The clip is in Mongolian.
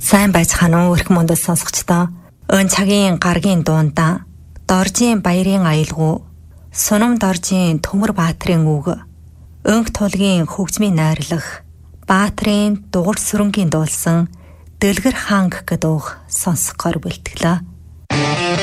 Сайн байцгаана уу эрх мөндөд сонсогчдоо. Өн цагийн гаргийн дуунда Доржийн баярын аялгуу, Сунам Доржийн Төмөр Баатрын үг, Өнг тулгийн хөгжмийн найрлах, Баатрын дугуйр сүрэнгийн дуулсан Дэлгэр хаанг гэдэг уух сонсохоор бэлтгэлээ.